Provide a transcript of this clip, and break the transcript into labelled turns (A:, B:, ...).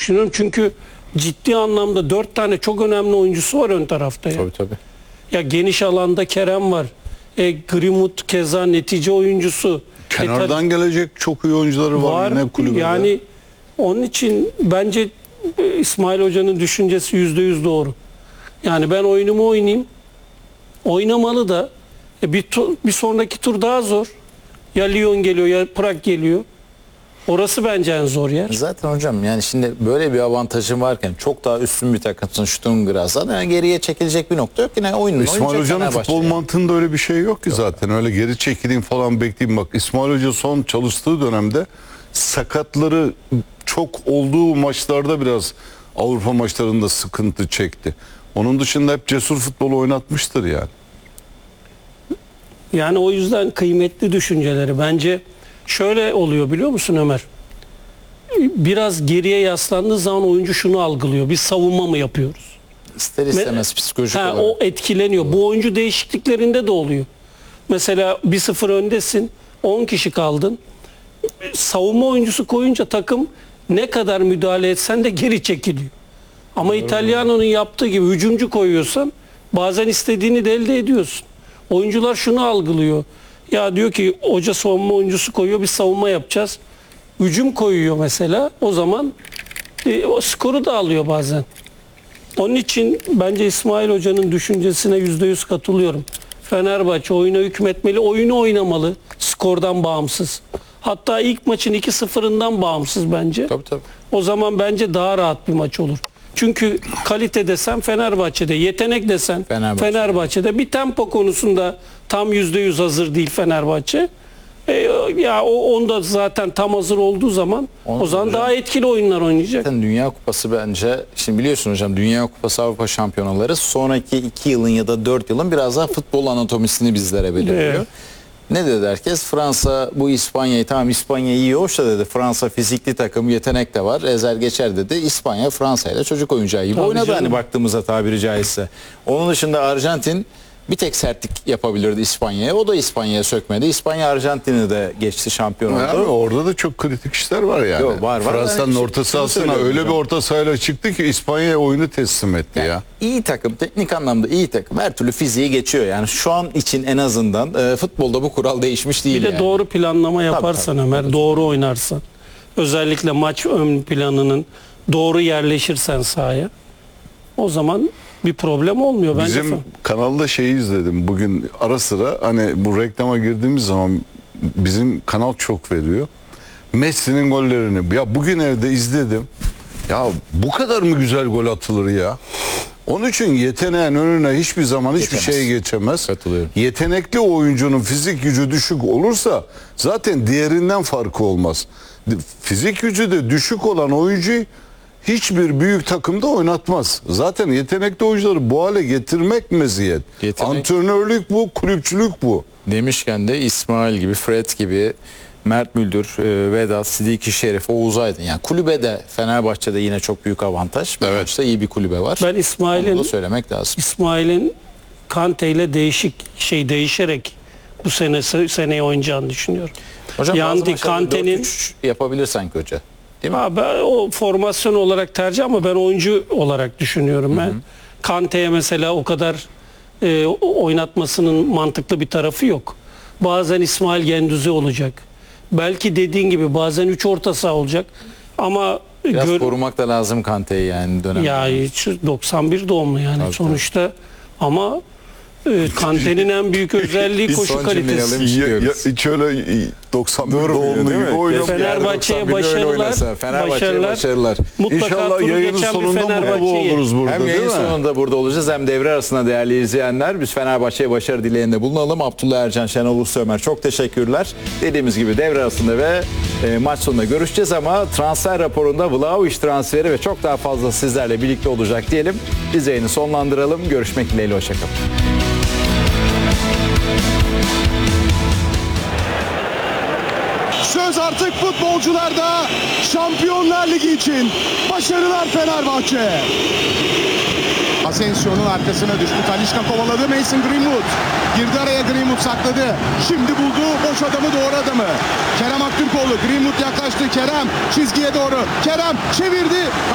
A: düşünüyorum. Çünkü ciddi anlamda 4 tane çok önemli oyuncusu var ön tarafta. Ya.
B: Tabii.
A: Ya geniş alanda Kerem var. Greenwood keza netice oyuncusu.
C: Kenardan gelecek çok iyi oyuncuları var yine kulübede.
A: Yani onun için bence İsmail Hoca'nın düşüncesi %100 doğru. Yani ben oyunumu oynayayım. Oynamalı da bir sonraki tur daha zor. Ya Lyon geliyor ya Prag geliyor. Orası bence en zor yer.
B: Zaten hocam yani şimdi böyle bir avantajın varken çok daha üstün bir takımsın Stuttgart'dan yani geriye çekilecek bir nokta yok. Yine oyunun
C: İsmail Hoca'nın futbol mantığında öyle bir şey yok ki zaten. Öyle geri çekileyim falan bekleyeyim. Bak İsmail Hoca son çalıştığı dönemde sakatları çok olduğu maçlarda biraz Avrupa maçlarında sıkıntı çekti. Onun dışında hep cesur futbol oynatmıştır yani.
A: Yani o yüzden kıymetli düşünceleri. Bence şöyle oluyor biliyor musun Ömer? Biraz geriye yaslandığı zaman oyuncu şunu algılıyor. Biz savunma mı yapıyoruz?
B: İster istemez psikolojik olarak.
A: O etkileniyor. Bu oyuncu değişikliklerinde de oluyor. Mesela 1-0 öndesin. 10 kişi kaldın. Savunma oyuncusu koyunca takım ne kadar müdahale etsen de geri çekiliyor. Ama İtalyano'nun yaptığı gibi hücumcu koyuyorsan bazen istediğini de elde ediyorsun. Oyuncular şunu algılıyor. Ya diyor ki hoca savunma oyuncusu koyuyor, biz savunma yapacağız. Hücum koyuyor mesela. O zaman o skoru da alıyor bazen. Onun için bence İsmail Hoca'nın düşüncesine %100 katılıyorum. Fenerbahçe oyuna hükmetmeli, oyunu oynamalı. Skordan bağımsız. Hatta ilk maçın 2-0'ından bağımsız bence.
B: Tabii.
A: O zaman bence daha rahat bir maç olur. Çünkü kalite desen Fenerbahçe'de, yetenek desen Fenerbahçe'de. Bir tempo konusunda tam %100 hazır değil Fenerbahçe. Ya onda zaten tam hazır olduğu zaman o zaman daha etkili oyunlar oynayacak.
B: Zaten Dünya Kupası bence, şimdi biliyorsun hocam Dünya Kupası Avrupa Şampiyonaları sonraki 2 yılın ya da 4 yılın biraz daha futbol anatomisini bizlere belirliyor.
A: Evet.
B: Ne dedi herkes? Fransa bu İspanya'yı, tamam İspanya iyi hoş da dedi. Fransa fizikli takım, yetenek de var. Ezer geçer dedi. İspanya Fransa ile çocuk oyuncağı gibi oynadı hani baktığımızda tabiri caizse. Onun dışında Arjantin bir tek sertlik yapabilirdi İspanya'ya. O da İspanya'ya sökmedi. İspanya Arjantin'i de geçti, şampiyon oldu.
C: Abi orada da çok kritik işler var yani.
B: Yok, var.
C: Fransa'nın
B: Yani
C: orta sahasına öyle bir orta sahayla çıktı ki İspanya'ya oyunu teslim etti ya.
B: İyi takım, teknik anlamda iyi takım. Her türlü fiziği geçiyor yani. Şu an için en azından futbolda bu kural değişmiş değil.
A: Bir de doğru planlama yaparsan Ömer,
B: tabii.
A: doğru oynarsan. Özellikle maç ön planının doğru yerleşirsen sahaya. O zaman bir problem olmuyor bence.
C: Bizim kanalda şeyi izledim bugün ara sıra, hani bu reklama girdiğimiz zaman bizim kanal çok veriyor. Messi'nin gollerini ya bugün evde izledim. Ya bu kadar mı güzel gol atılır ya? Onun için yeteneğin önüne hiçbir zaman hiçbir şey geçemez.
B: Katılıyorum.
C: Yetenekli oyuncunun fizik gücü düşük olursa zaten diğerinden farkı olmaz. Fizik gücü de düşük olan oyuncuyu hiçbir büyük takımda oynatmaz. Zaten yetenekli oyuncuları bu hale getirmek meziyet. Antrenörlük bu, kulüpçülük bu.
B: Demişken de İsmail gibi, Fred gibi, Mert Müldür, Vedat, Sidiki Şerif, Oğuz Aydın. Yani kulübede Fenerbahçe'de yine çok büyük avantaj. Evet. İşte iyi bir kulübe var.
A: Ben İsmail'in
B: söylemek lazım.
A: İsmail'in Kante ile değişerek bu seneye oynayacağını düşünüyorum.
B: Hocam
A: yani Kante'nin
B: yapabilir sanki hoca. Değil mi?
A: Ben o formasyon olarak tercih ama ben oyuncu olarak düşünüyorum ben. Kante'ye mesela o kadar oynatmasının mantıklı bir tarafı yok. Bazen İsmail Gendüzi olacak. Belki dediğin gibi bazen 3 orta saha olacak. Ama
B: biraz korumak da lazım Kante'yi yani dönemde.
A: Ya 91 doğumlu yani tabii, sonuçta ama Kante'nin en büyük özelliği koşu kalitesi.
C: Hiç öyle 91 doğumlu gibi oynuyor.
A: Fenerbahçe'ye başarılar. Mutlaka
C: İnşallah yayının sonunda mutlu oluruz burada.
B: Hem yayın sonunda burada olacağız hem devre arasında değerli izleyenler. Biz Fenerbahçe'ye başarı dileğinde bulunalım. Abdullah Ercan, Şenol Ulusömer çok teşekkürler. Dediğimiz gibi devre arasında ve maç sonunda görüşeceğiz ama transfer raporunda Vlahovic transferi ve çok daha fazla sizlerle birlikte olacak diyelim. Biz yayını sonlandıralım. Görüşmek dileğiyle. Hoşçakalın.
D: Söz artık futbolcularda. Şampiyonlar Ligi için başarılar Fenerbahçe. Asensio'nun arkasına düştü. Talisca kovaladı. Mason Greenwood. Girdi araya, Greenwood sakladı. Şimdi buldu boş adamı, doğru adamı. Kerem Aktürkoğlu. Greenwood yaklaştı. Kerem çizgiye doğru. Kerem çevirdi.